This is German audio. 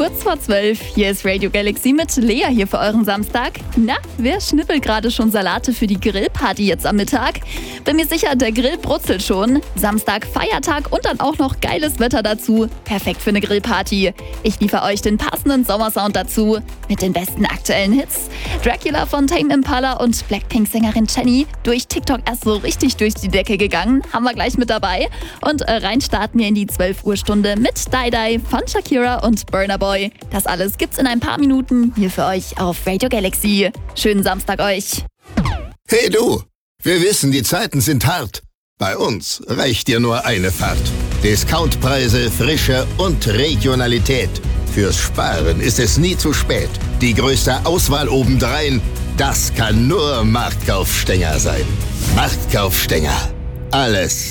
Kurz vor 12, hier ist Radio Galaxy mit Lea hier für euren Samstag. Na, wer schnippelt gerade schon Salate für die Grillparty jetzt am Mittag? Bin mir sicher, der Grill brutzelt schon. Samstag Feiertag und dann auch noch geiles Wetter dazu. Perfekt für eine Grillparty. Ich liefere euch den passenden Sommersound dazu. Mit den besten aktuellen Hits. Dracula von Tame Impala und Blackpink-Sängerin Jennie. Durch TikTok erst so richtig durch die Decke gegangen. Haben wir gleich mit dabei. Und rein starten wir in die 12-Uhr-Stunde mit Die Die von Shakira und Burna Boy. Das alles gibt's in ein paar Minuten hier für euch auf Radio Galaxy. Schönen Samstag euch. Hey du, wir wissen, die Zeiten sind hart. Bei uns reicht dir nur eine Fahrt. Discountpreise, Frische und Regionalität. Fürs Sparen ist es nie zu spät. Die größte Auswahl obendrein, das kann nur Marktkaufstenger sein. Marktkaufstenger. Alles